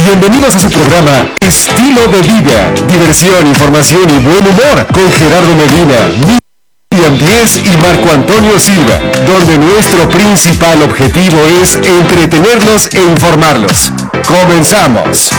Bienvenidos a su programa Estilo de Vida, diversión, información y buen humor con Gerardo Medina, Miriam Díez y Marco Antonio Silva, donde nuestro principal objetivo es entretenerlos e informarlos. ¡Comenzamos!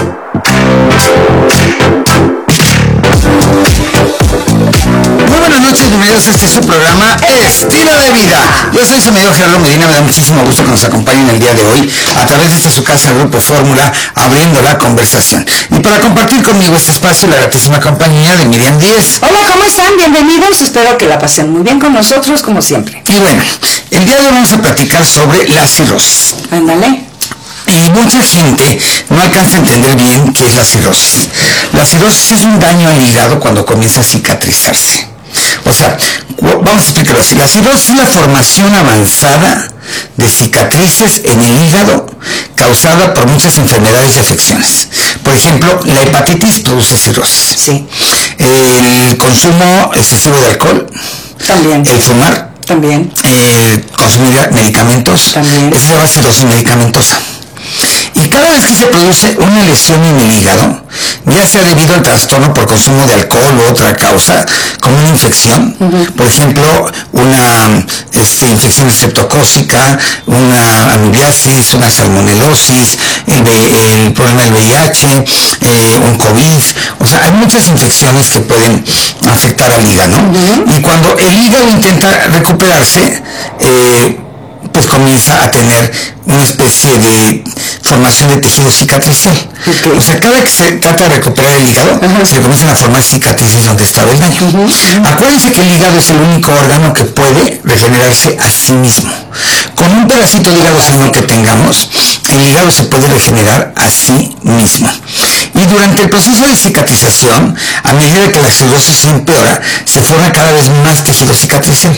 Muy buenas noches, bienvenidos a su programa Estilo de Vida. Yo soy su amigo Gerardo Medina, me da muchísimo gusto que nos acompañen el día de hoy a través de esta su casa, Grupo Fórmula, abriendo la conversación. Y para compartir conmigo este espacio, la gratísima compañía de Miriam Díez. Hola, ¿cómo están? Bienvenidos, espero que la pasen muy bien con nosotros, como siempre. Y bueno, el día de hoy vamos a platicar sobre la cirrosis. Ándale. Y mucha gente no alcanza a entender bien qué es la cirrosis. La cirrosis es un daño al hígado cuando comienza a cicatrizarse. O sea, vamos a explicarlo así. La cirrosis es la formación avanzada de cicatrices en el hígado causada por muchas enfermedades y afecciones. Por ejemplo, la hepatitis produce cirrosis. Sí. El consumo excesivo de alcohol. También. El fumar. También. Consumir medicamentos. También. Esa es la cirrosis medicamentosa. Y cada vez que se produce una lesión en el hígado, ya sea debido al trastorno por consumo de alcohol u otra causa, como una infección, por ejemplo, una infección estreptocócica, una anubiasis, una salmonelosis, el problema del VIH, un COVID, o sea, hay muchas infecciones que pueden afectar al hígado, ¿no? Y cuando el hígado intenta recuperarse, pues comienza a tener una especie de formación de tejido cicatricial. Okay. O sea, cada que se trata de recuperar el hígado, se le comienzan a formar cicatrices donde estaba el daño. Acuérdense que el hígado es el único órgano que puede regenerarse a sí mismo. Con un pedacito de hígado sano que tengamos, el hígado se puede regenerar a sí mismo. Y durante el proceso de cicatrización, a medida que la cirrosis se empeora, se forma cada vez más tejido cicatricial.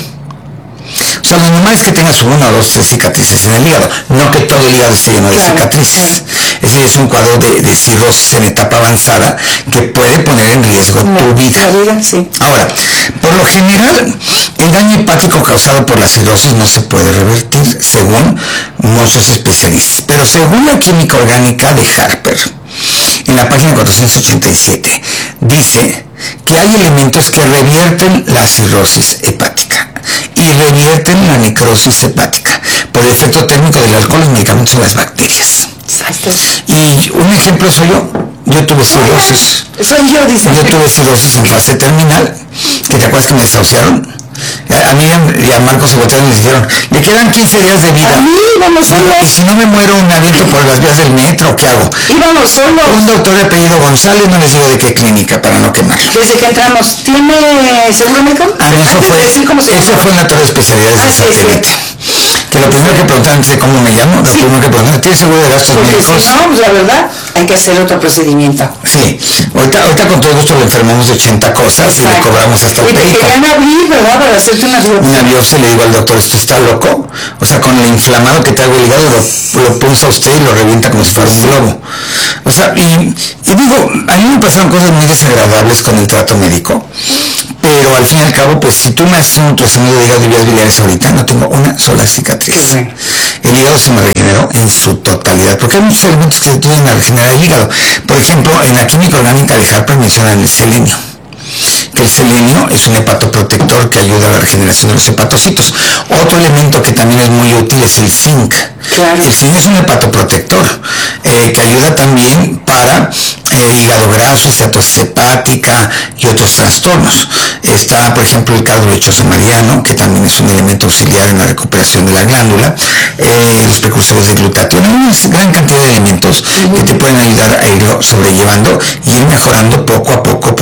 O sea, lo normal es que tengas 1, 2, 3 cicatrices en el hígado, no que todo el hígado esté lleno de cicatrices. Ese es un cuadro de cirrosis en etapa avanzada que puede poner en riesgo tu vida. Sí. Ahora, por lo general, el daño hepático causado por la cirrosis no se puede revertir, según muchos especialistas. Pero según la química orgánica de Harper, en la página 487, dice que hay elementos que revierten la cirrosis hepática y revierten la necrosis hepática por el efecto térmico del alcohol, los medicamentos y las bacterias. Exacto. Y un ejemplo soy yo. Yo tuve cirrosis. Soy yo, dice. Yo tuve cirrosis en fase terminal, que te acuerdas que me desahuciaron. A mí y a Marcos se voltearon y les dijeron, le quedan 15 días de vida. A mí, íbamos solos. Y si no me muero, me aviento por las vías del metro, ¿qué hago? Íbamos solos. Un doctor de apellido González, no les digo de qué clínica para no quemarlo. Desde que entramos, ¿tiene seguro médico? Eso fue en la torre de especialidades de satélite. Que lo primero que preguntan antes de cómo me llamo, lo primero que preguntan, ¿tienes seguro de gastos médicos? Si no, pues la verdad, hay que hacer otro procedimiento. Sí, ahorita con todo gusto lo enfermamos de 80 cosas. Exacto. Y le cobramos hasta el perico. Y te querían abrir, ¿verdad? Para hacerte una biopsia. Una biopsia, le digo al doctor, ¿esto está loco? O sea, con el inflamado que traigo el hígado, lo punza usted y lo revienta como si fuera un globo. O sea, y digo, a mí me pasaron cosas muy desagradables con el trato médico. Pero al fin y al cabo, pues si tú me haces un ultrasonido de hígado y vías biliares ahorita, no tengo una sola cicatriz. El hígado se me regeneró en su totalidad, porque hay muchos elementos que se tienden a regenerar el hígado. Por ejemplo, en la química orgánica de Harper mencionan el selenio, que el selenio es un hepatoprotector que ayuda a la regeneración de los hepatocitos. Otro elemento que también es muy útil es el zinc. Claro. El zinc es un hepatoprotector que ayuda también para hígado graso, esteatosis hepática y otros trastornos. Está, por ejemplo, el cardo lechoso mariano, que también es un elemento auxiliar en la recuperación de la glándula, los precursores de glutatión, una gran cantidad de elementos que te pueden ayudar a irlo sobrellevando y ir mejorando poco a poco.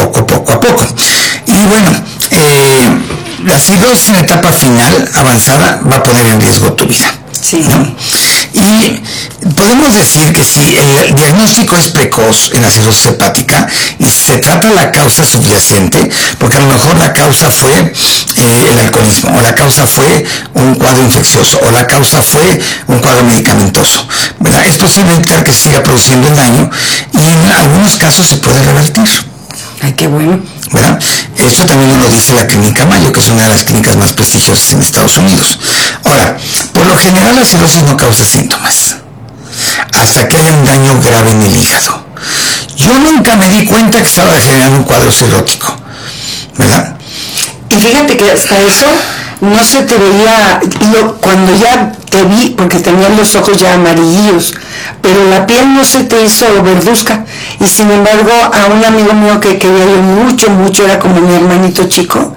Y bueno, la cirrosis en etapa final avanzada va a poner en riesgo tu vida. Sí. ¿No? Y podemos decir que si el diagnóstico es precoz en la cirrosis hepática y se trata la causa subyacente, porque a lo mejor la causa fue el alcoholismo, o la causa fue un cuadro infeccioso, o la causa fue un cuadro medicamentoso, ¿verdad? Es posible evitar que se siga produciendo el daño y en algunos casos se puede revertir. Ay, qué bueno. ¿Verdad? Esto también lo dice la clínica Mayo, que es una de las clínicas más prestigiosas en Estados Unidos. Ahora, por lo general la cirrosis no causa síntomas. hasta que haya un daño grave en el hígado. Yo nunca me di cuenta que estaba generando un cuadro cirrótico, ¿verdad? Y fíjate que hasta eso no se te veía, cuando ya te vi, porque tenían los ojos ya amarillos, pero la piel no se te hizo verduzca. Y sin embargo, a un amigo mío que quería yo mucho, mucho, era como mi hermanito chico,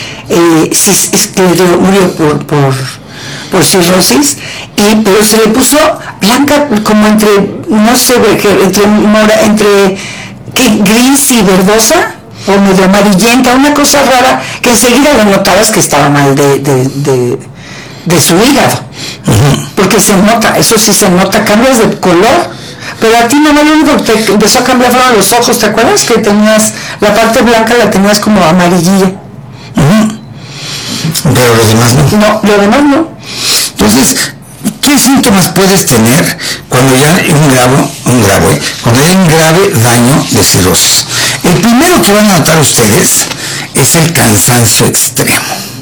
murió por cirrosis, pero se le puso blanca como entre, no sé, entre gris y verdosa, o medio amarillenta, una cosa rara, que enseguida le notabas que estaba mal de su hígado. Uh-huh. Porque se nota, eso sí se nota, cambias de color. Pero a ti no, lo único que te empezó a cambiar fueron los ojos. ¿Te acuerdas que tenías la parte blanca, la tenías como amarillilla? Uh-huh. Pero lo demás no. No, lo demás no. Entonces, ¿qué síntomas puedes tener cuando ya hay cuando hay un grave daño de cirrosis? El primero que van a notar ustedes es el cansancio extremo.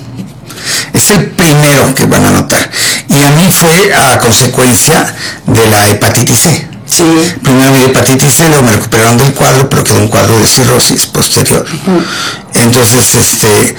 Es el primero que van a notar. Y a mí fue a consecuencia de la hepatitis C. Sí. Primero me dio hepatitis C, luego me recuperaron del cuadro, pero quedó un cuadro de cirrosis posterior. Uh-huh. Entonces,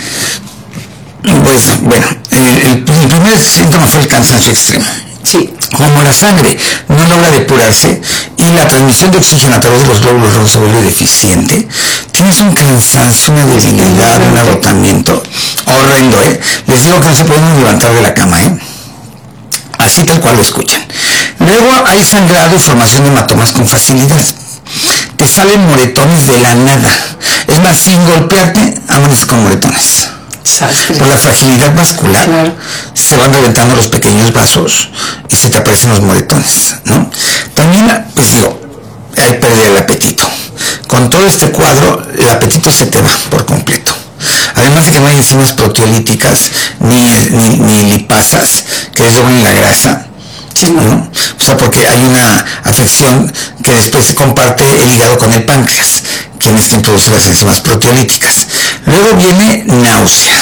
pues, bueno, el primer síntoma fue el cansancio extremo. Sí. Como la sangre no logra depurarse y la transmisión de oxígeno a través de los glóbulos rojos se vuelve deficiente, tienes un cansancio, una debilidad, un agotamiento horrendo, Les digo que no se pueden levantar de la cama, Así tal cual lo escuchan. Luego hay sangrado y formación de hematomas con facilidad. Te salen moretones de la nada. Es más, sin golpearte, amaneces con moretones. Por la fragilidad vascular, claro, se van reventando los pequeños vasos y se te aparecen los moretones, ¿no? También, pues digo, hay pérdida del apetito. Con todo este cuadro, el apetito se te va por completo. Además de que no hay enzimas proteolíticas ni lipasas que desdoblen la grasa, sí, ¿no? O sea, porque hay una afección que después se comparte el hígado con el páncreas, quien es quien produce las enzimas proteolíticas. Luego viene náusea.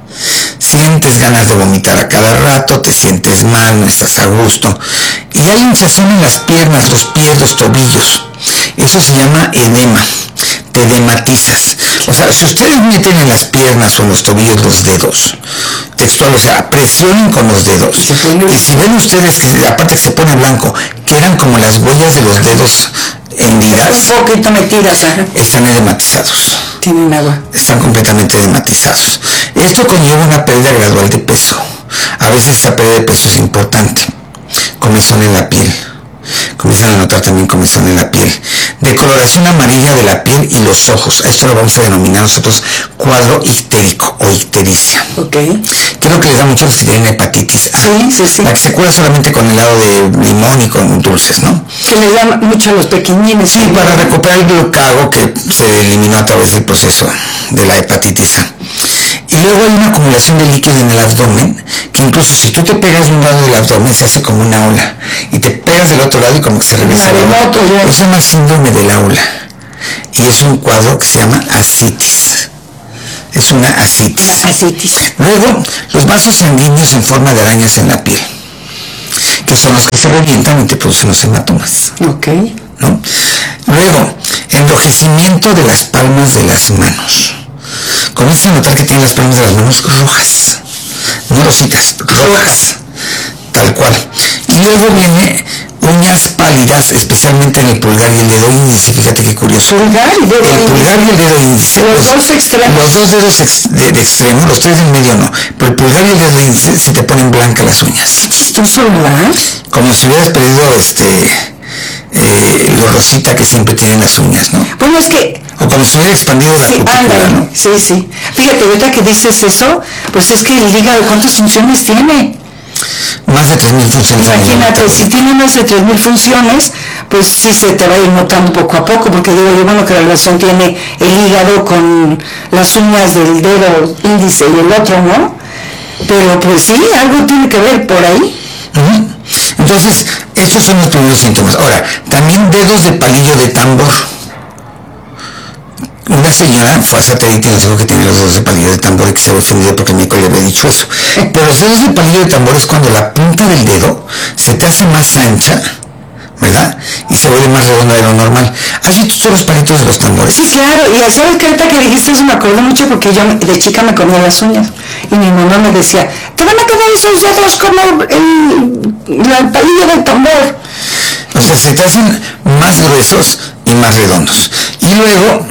Sientes ganas de vomitar a cada rato, te sientes mal, no estás a gusto. Y hay hinchazón en las piernas, los pies, los tobillos. Eso se llama edema. Te edematizas. O sea, si ustedes meten en las piernas o en los tobillos los dedos, textual, o sea, presionen con los dedos. Y si ven ustedes que aparte que se pone blanco, quedan como las huellas de los dedos hendidas, un poquito metidas, están edematizados. Tienen agua. Están completamente edematizados. Esto conlleva una pérdida gradual de peso. A veces esa pérdida de peso es importante. Comezón en la piel. Comienzan a notar también comezón en la piel. Decoloración amarilla de la piel y los ojos. Esto lo vamos a denominar nosotros cuadro ictérico o ictericia. Ok. Que es lo que les da mucho a los que tienen hepatitis A. Sí. La que se cura solamente con helado de limón y con dulces, ¿no? Que les da mucho a los pequeñines. Sí, para recuperar el glucago que se eliminó a través del proceso de la hepatitis A. Y luego hay una acumulación de líquido en el abdomen, que incluso si tú te pegas de un lado del abdomen se hace como una ola, y te pegas del otro lado y como que se regresa. Eso se llama síndrome de la ola, y es un cuadro que se llama ascitis. Es una ascitis. Luego, los vasos sanguíneos en forma de arañas en la piel, que son los que se revientan y te producen los hematomas. Ok. ¿No? Luego, enrojecimiento de las palmas de las manos. Comienzas a notar que tienen las palmas de las manos rojas, no rositas, rojas, tal cual. Y luego viene uñas pálidas, especialmente en el pulgar y el dedo índice. Fíjate qué curioso. El pulgar y el dedo índice. Los dos extremos. Los dos dedos de extremo, los tres del medio no. Pero el pulgar y el dedo índice se te ponen blancas las uñas. Chistoso, ¿verdad? Como si hubieras perdido lo rosita que siempre tienen las uñas, ¿no? Bueno, es que... O como si hubiera expandido la cutícula, ¿no? Sí. Fíjate, ahorita que dices eso, pues es que el hígado, ¿cuántas funciones tiene? Más de 3.000 funciones. Imagínate, si tiene más de 3.000 funciones, pues sí se te va a ir notando poco a poco, porque digo yo, bueno, que relación tiene el hígado con las uñas del dedo índice y el otro, ¿no? Pero pues sí, algo tiene que ver por ahí. Uh-huh. Entonces, estos son los primeros síntomas. Ahora, también dedos de palillo de tambor. Una señora fue a satélite y nos dijo que tenía los dedos de palillo de tambor y que se había ofendido porque mi hijo le había dicho eso. Pero los dedos de palillo de tambor es cuando la punta del dedo se te hace más ancha, ¿verdad? Y se vuelve más redonda de lo normal. ¿Has visto todos los palitos de los tambores? Sí, claro, y sabes que ahorita que dijiste eso me acordé mucho porque yo de chica me comía las uñas y mi mamá me decía, te van a quedar esos dedos como el palillo del tambor. O sea, se te hacen más gruesos y más redondos. Y luego,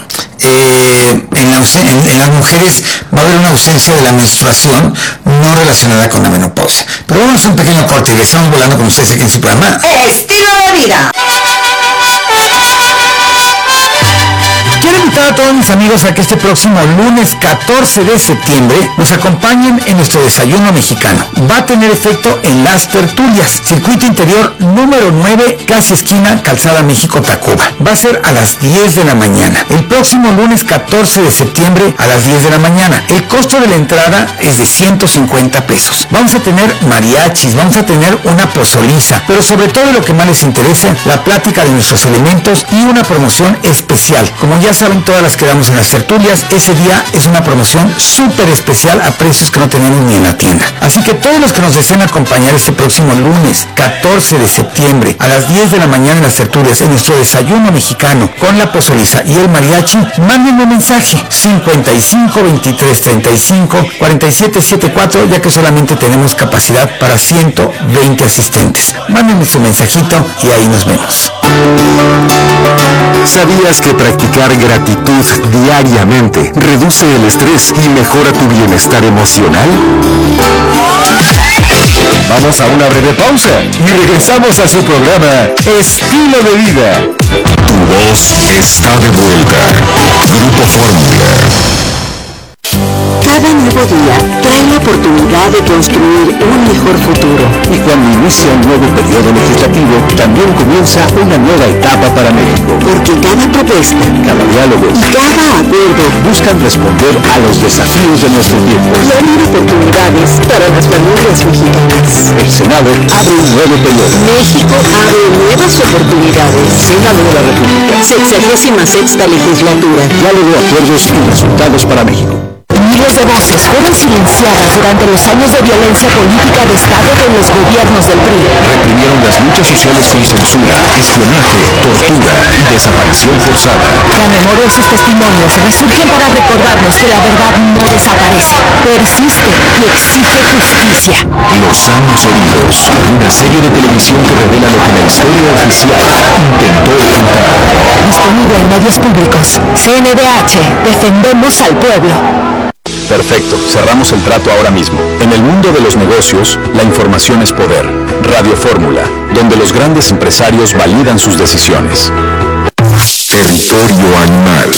en las mujeres va a haber una ausencia de la menstruación no relacionada con la menopausia. Pero vamos a un pequeño corte y regresamos volando con ustedes aquí en su programa Estilo de Vida. Quiero invitar a todos mis amigos a que este próximo lunes 14 de septiembre nos acompañen en nuestro desayuno mexicano. Va a tener efecto en Las Tertulias, circuito interior número 9, casi esquina Calzada México-Tacuba. Va a ser a las 10 de la mañana. El próximo lunes 14 de septiembre a las 10 de la mañana. El costo de la entrada es de 150 pesos. Vamos a tener mariachis, vamos a tener una pozoliza, pero sobre todo lo que más les interesa, la plática de nuestros elementos y una promoción especial. Como ya saben, todas las que damos en Las Tertulias, ese día es una promoción súper especial a precios que no tenemos ni en la tienda. Así que todos los que nos deseen acompañar este próximo lunes 14 de septiembre a las 10 de la mañana en Las Tertulias, en nuestro desayuno mexicano con la pozoliza y el mariachi, mándenme un mensaje 55 23 35 47 74, ya que solamente tenemos capacidad para 120 asistentes. Mándenme su mensajito y ahí nos vemos. ¿Sabías que practicar gratitud diariamente reduce el estrés y mejora tu bienestar emocional? Vamos a una breve pausa y regresamos a su programa Estilo de Vida. Tu voz está de vuelta. Grupo Fórmula. Cada nuevo día trae la oportunidad de construir un mejor futuro. Y cuando inicia un nuevo periodo legislativo, también comienza una nueva etapa para México. Porque cada propuesta, Cada diálogo y cada acuerdo buscan responder a los desafíos de nuestro tiempo. y abrir oportunidades para las familias mexicanas. El Senado abre un nuevo periodo. México abre nuevas oportunidades. Senado de la República. 66ª legislatura. Diálogo, acuerdos y resultados para México. Miles de voces fueron silenciadas durante los años de violencia política de Estado de los gobiernos del PRI. Reprimieron las luchas sociales con censura, espionaje, tortura y desaparición forzada. La memoria y sus testimonios resurgen para recordarnos que la verdad no desaparece, persiste y exige justicia. Los años heridos, una serie de televisión que revela lo que la historia oficial intentó ocultar. Disponible en medios públicos. CNDH, defendemos al pueblo. Perfecto, cerramos el trato ahora mismo. En el mundo de los negocios, la información es poder. Radio Fórmula, donde los grandes empresarios validan sus decisiones. Territorio animal.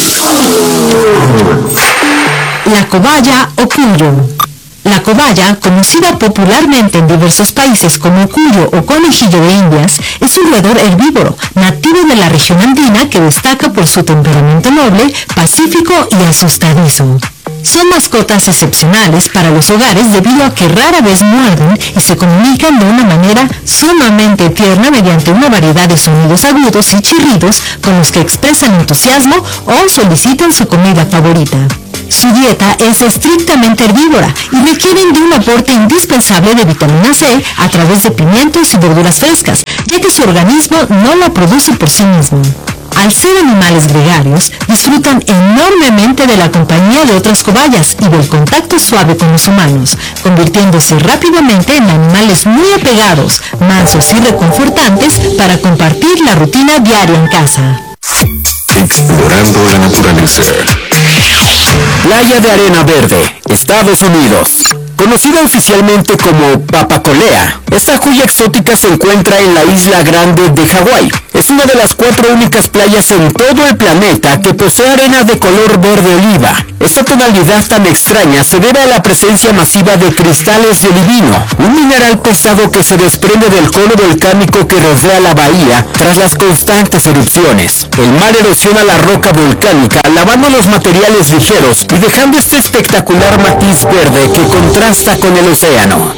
La cobaya o cuyo. La cobaya, conocida popularmente en diversos países como cuyo o conejillo de Indias, es un roedor herbívoro, nativo de la región andina que destaca por su temperamento noble, pacífico y asustadizo. Son mascotas excepcionales para los hogares debido a que rara vez muerden y se comunican de una manera sumamente tierna mediante una variedad de sonidos agudos y chirridos con los que expresan entusiasmo o solicitan su comida favorita. Su dieta es estrictamente herbívora y requieren de un aporte indispensable de vitamina C a través de pimientos y verduras frescas, ya que su organismo no la produce por sí mismo. Al ser animales gregarios, disfrutan enormemente de la compañía de otras cobayas y del contacto suave con los humanos, convirtiéndose rápidamente en animales muy apegados, mansos y reconfortantes para compartir la rutina diaria en casa. Explorando la naturaleza. Playa de Arena Verde, Estados Unidos. Conocida oficialmente como Papacolea, esta joya exótica se encuentra en la isla Grande de Hawái. Es una de las 4 únicas playas en todo el planeta que posee arena de color verde oliva. Esta tonalidad tan extraña se debe a la presencia masiva de cristales de olivino, un mineral pesado que se desprende del cono volcánico que rodea la bahía tras las constantes erupciones. El mar erosiona la roca volcánica, lavando los materiales ligeros y dejando este espectacular matiz verde que contrasta con el océano.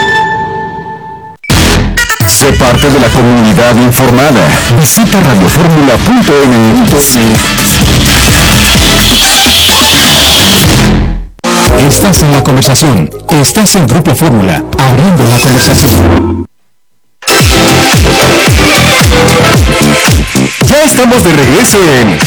Sé parte de la comunidad informada. Visita radioformula.mx. Estás en la conversación. Estás en Grupo Fórmula, abriendo la conversación. Ya estamos de regreso en